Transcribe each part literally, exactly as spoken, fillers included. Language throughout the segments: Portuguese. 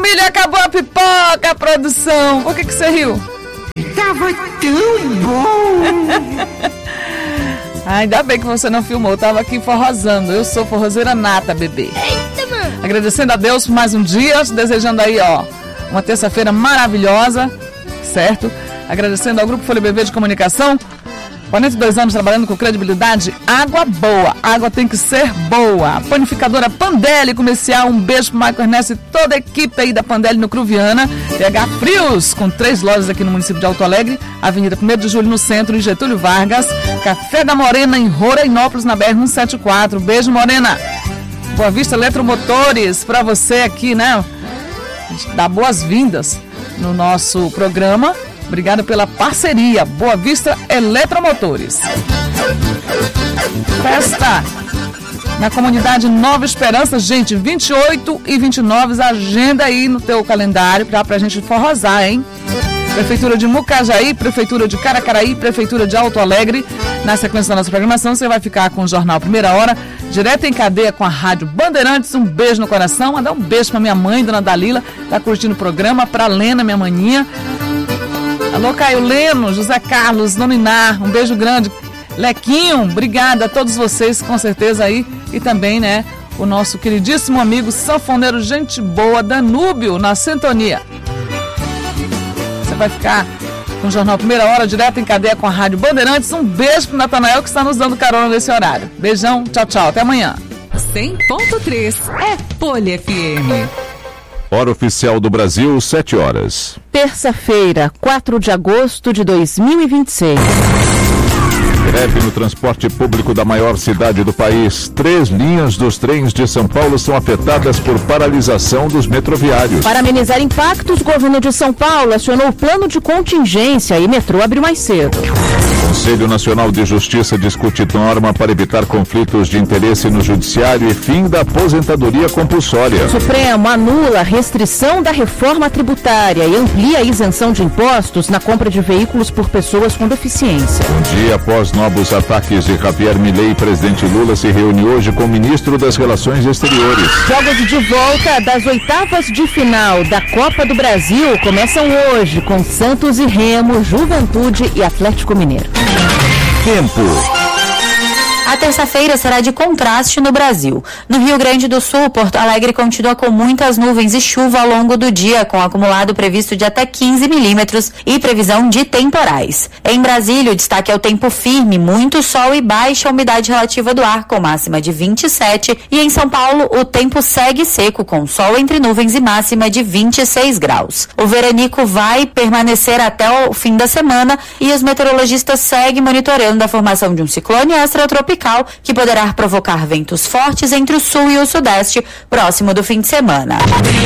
família, acabou a pipoca, produção. Por que que você riu? Tava tão bom. Ah, ainda bem que você não filmou, eu tava aqui forrosando. Eu sou forrozeira nata, bebê. Eita, mano. Agradecendo a Deus por mais um dia, desejando aí, ó, uma terça-feira maravilhosa, certo? Agradecendo ao Grupo Folha B V de Comunicação, quarenta e dois anos trabalhando com credibilidade, água boa, água tem que ser boa. Panificadora Pandelli Comercial, um beijo pro Marco Ernesto e toda a equipe aí da Pandelli no Cruviana. P H Frios, com três lojas aqui no município de Alto Alegre, Avenida primeiro de Julho no centro, em Getúlio Vargas. Café da Morena em Rorainópolis, na B R cento e setenta e quatro. Beijo, Morena. Boa Vista Eletromotores, pra você aqui, né? A gente dá boas-vindas no nosso programa. Obrigada pela parceria. Boa Vista Eletromotores. Festa na comunidade Nova Esperança, gente, vinte e oito e vinte e nove, agenda aí no teu calendário pra, pra gente forrosar, hein? Prefeitura de Mucajaí, Prefeitura de Caracaraí, Prefeitura de Alto Alegre. Na sequência da nossa programação, você vai ficar com o Jornal Primeira Hora, direto em cadeia com a Rádio Bandeirantes. Um beijo no coração. Mandar um beijo pra minha mãe, Dona Dalila, tá curtindo o programa. Pra Lena, minha maninha. Alô, Caio Leno, José Carlos, Nominar, um beijo grande. Lequinho, obrigada a todos vocês, com certeza aí. E também, né, o nosso queridíssimo amigo sanfoneiro, gente boa, Danúbio, na sintonia. Você vai ficar com o Jornal Primeira Hora, direto em cadeia com a Rádio Bandeirantes. Um beijo pro Natanael, que está nos dando carona nesse horário. Beijão, tchau, tchau, até amanhã. cem ponto três é Folha F M. Hora oficial do Brasil, sete horas. Terça-feira, quatro de agosto de dois mil e vinte e seis. Greve no transporte público da maior cidade do país. Três linhas dos trens de São Paulo são afetadas por paralisação dos metroviários. Para amenizar impactos, o governo de São Paulo acionou o plano de contingência e metrô abriu mais cedo. O Conselho Nacional de Justiça discute norma para evitar conflitos de interesse no judiciário e fim da aposentadoria compulsória. O Supremo anula a restrição da reforma tributária e amplia a isenção de impostos na compra de veículos por pessoas com deficiência. Um dia após novos ataques de Javier Milei, presidente Lula se reúne hoje com o ministro das Relações Exteriores. Jogos de volta das oitavas de final da Copa do Brasil começam hoje com Santos e Remo, Juventude e Atlético Mineiro. Tempo. A terça-feira será de contraste no Brasil. No Rio Grande do Sul, Porto Alegre continua com muitas nuvens e chuva ao longo do dia, com acumulado previsto de até quinze milímetros e previsão de temporais. Em Brasília, o destaque é o tempo firme, muito sol e baixa umidade relativa do ar, com máxima de vinte e sete. E em São Paulo, o tempo segue seco, com sol entre nuvens e máxima de vinte e seis graus. O veranico vai permanecer até o fim da semana e os meteorologistas seguem monitorando a formação de um ciclone extratropical que poderá provocar ventos fortes entre o sul e o sudeste próximo do fim de semana.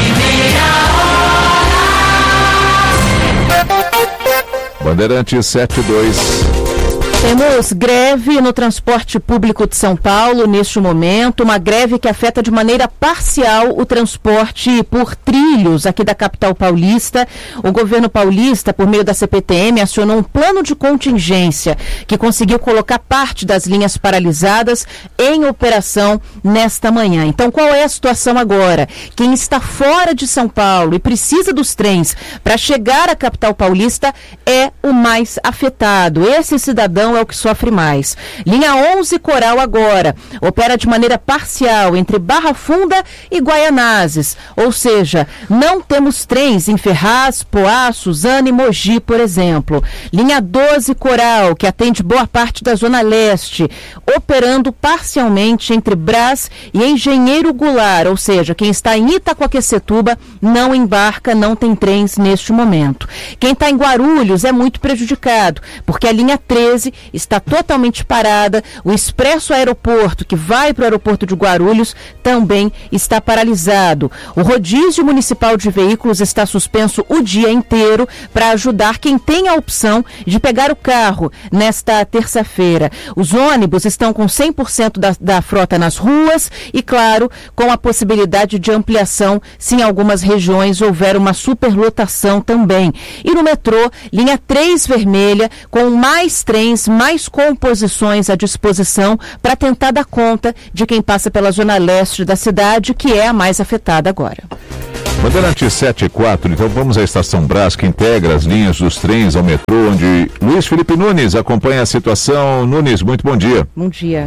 Bandeirantes sete dois. Temos greve no transporte público de São Paulo neste momento, uma greve que afeta de maneira parcial o transporte por trilhos aqui da capital paulista. O governo paulista, por meio da C P T M, acionou um plano de contingência que conseguiu colocar parte das linhas paralisadas em operação nesta manhã. Então, qual é a situação agora? Quem está fora de São Paulo e precisa dos trens para chegar à capital paulista é o mais afetado. Esse cidadão é o que sofre mais. Linha onze Coral agora opera de maneira parcial entre Barra Funda e Guaianazes, ou seja, não temos trens em Ferraz, Poá, Suzano e Mogi, por exemplo. Linha doze Coral, que atende boa parte da Zona Leste, operando parcialmente entre Brás e Engenheiro Goulart, ou seja, quem está em Itacoaquecetuba não embarca, não tem trens neste momento. Quem está em Guarulhos é muito prejudicado, porque a linha treze está totalmente parada, o Expresso Aeroporto, que vai para o aeroporto de Guarulhos, também está paralisado. O rodízio municipal de veículos está suspenso o dia inteiro para ajudar quem tem a opção de pegar o carro nesta terça-feira. Os ônibus estão com cem por cento da, da frota nas ruas e, claro, com a possibilidade de ampliação se em algumas regiões houver uma superlotação também. E no metrô, linha três vermelha, com mais trens, mais composições à disposição para tentar dar conta de quem passa pela zona leste da cidade, que é a mais afetada agora. Bandeirante sete e quatro, então vamos à Estação Brás, que integra as linhas dos trens ao metrô, onde Luiz Felipe Nunes acompanha a situação. Nunes, muito bom dia. Bom dia.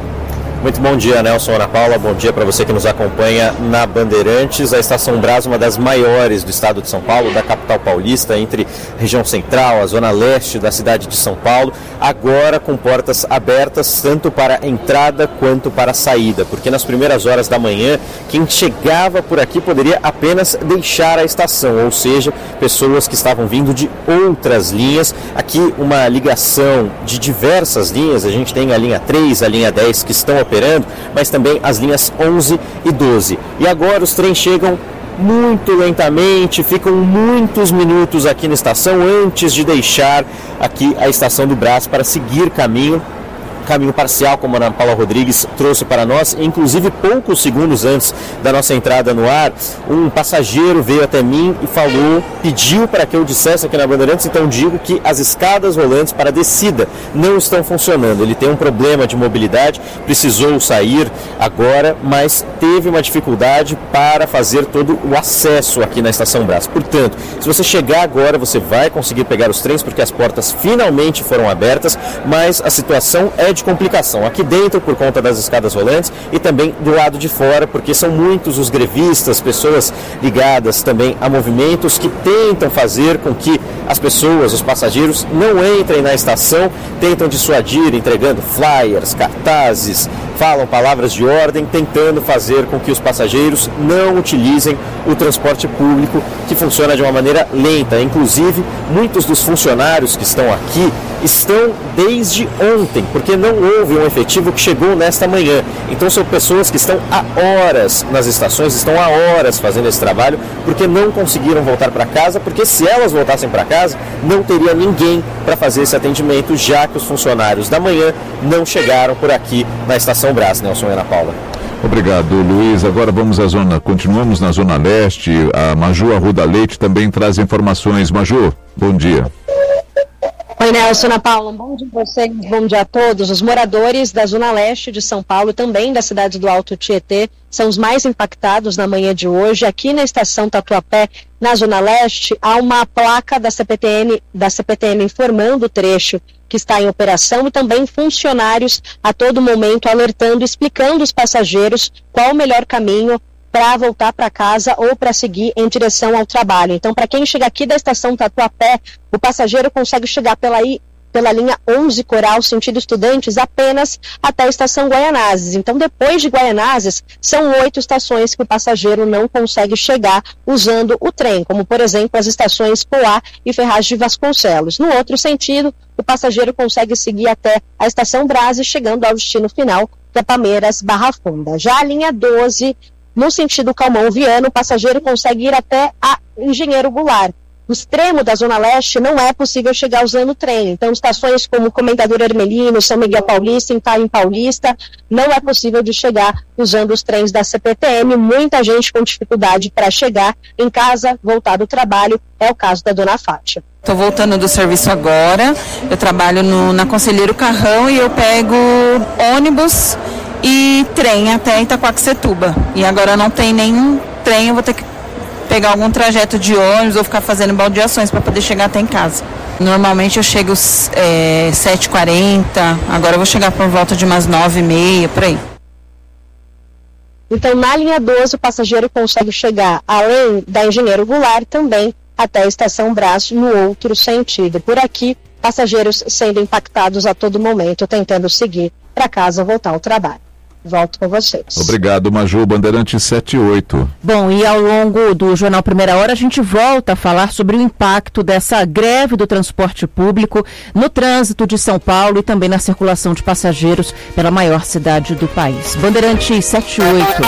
Muito bom dia, Nelson, Ana Paula. Bom dia para você que nos acompanha na Bandeirantes. A Estação Brás, uma das maiores do estado de São Paulo, da capital paulista, entre a região central, a zona leste da cidade de São Paulo, agora com portas abertas tanto para a entrada quanto para a saída, porque nas primeiras horas da manhã, quem chegava por aqui poderia apenas deixar a estação, ou seja, pessoas que estavam vindo de outras linhas. Aqui uma ligação de diversas linhas, a gente tem a linha três, a linha dez que estão operando, mas também as linhas onze e doze. E agora os trens chegam muito lentamente, ficam muitos minutos aqui na estação antes de deixar aqui a estação do Brás para seguir caminho. Caminho parcial, como a Ana Paula Rodrigues trouxe para nós. Inclusive, poucos segundos antes da nossa entrada no ar, um passageiro veio até mim e falou, pediu para que eu dissesse aqui na Bandeirantes, então digo que as escadas rolantes para descida não estão funcionando. Ele tem um problema de mobilidade, precisou sair agora, mas teve uma dificuldade para fazer todo o acesso aqui na Estação Brás. Portanto, se você chegar agora, você vai conseguir pegar os trens, porque as portas finalmente foram abertas, mas a situação é de complicação aqui dentro por conta das escadas rolantes e também do lado de fora, porque são muitos os grevistas, pessoas ligadas também a movimentos que tentam fazer com que as pessoas, os passageiros, não entrem na estação, tentam dissuadir, entregando flyers, cartazes, falam palavras de ordem, tentando fazer com que os passageiros não utilizem o transporte público, que funciona de uma maneira lenta. Inclusive, muitos dos funcionários que estão aqui estão desde ontem, porque não houve um efetivo que chegou nesta manhã. Então são pessoas que estão há horas nas estações, estão há horas fazendo esse trabalho, porque não conseguiram voltar para casa, porque se elas voltassem para casa, não teria ninguém para fazer esse atendimento, já que os funcionários da manhã não chegaram por aqui na Estação Brás. Nelson e Ana Paula. Obrigado, Luiz. Agora vamos à zona, continuamos na Zona Leste. A Maju Arruda Leite também traz informações. Maju, bom dia. Oi, Nelson, Ana Paula, um bom dia a vocês, bom dia a todos. Os moradores da Zona Leste de São Paulo, também da cidade do Alto Tietê, são os mais impactados na manhã de hoje. Aqui na estação Tatuapé, na Zona Leste, há uma placa da C P T N, da C P T N informando o trecho que está em operação e também funcionários a todo momento alertando, explicando aos passageiros qual o melhor caminho para voltar para casa ou para seguir em direção ao trabalho. Então, para quem chega aqui da estação Tatuapé, o passageiro consegue chegar pela, pela linha onze Coral, sentido Estudantes, apenas até a estação Guaianazes. Então, depois de Guaianazes, são oito estações que o passageiro não consegue chegar usando o trem, como, por exemplo, as estações Poá e Ferraz de Vasconcelos. No outro sentido, o passageiro consegue seguir até a estação Brás, chegando ao destino final, que é Palmeiras Barra Funda. Já a linha doze, no sentido Calmon-Viana, o passageiro consegue ir até a Engenheiro Goulart. No extremo da Zona Leste não é possível chegar usando o trem. Então, estações como Comendador Hermelino, São Miguel Paulista, Itaim Paulista, não é possível de chegar usando os trens da C P T M. Muita gente com dificuldade para chegar em casa, voltar do trabalho. É o caso da dona Fátima. Estou voltando do serviço agora. Eu trabalho no, na Conselheiro Carrão e eu pego ônibus e trem até Itaquaquecetuba. E agora não tem nenhum trem, eu vou ter que pegar algum trajeto de ônibus ou ficar fazendo baldeações para poder chegar até em casa. Normalmente eu chego é, sete e quarenta, agora eu vou chegar por volta de umas nove e meia, por aí. Então, na linha doze, o passageiro consegue chegar, além da Engenheiro Goulart, também até a Estação Brás, no outro sentido. Por aqui, passageiros sendo impactados a todo momento, tentando seguir para casa, voltar ao trabalho. Volto com vocês. Obrigado, Maju. Bandeirante sete e oito. Bom, e ao longo do Jornal Primeira Hora, a gente volta a falar sobre o impacto dessa greve do transporte público no trânsito de São Paulo e também na circulação de passageiros pela maior cidade do país. Bandeirante sete e oito.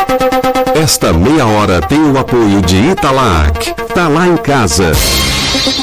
Esta meia hora tem o apoio de Italac. Tá lá em casa.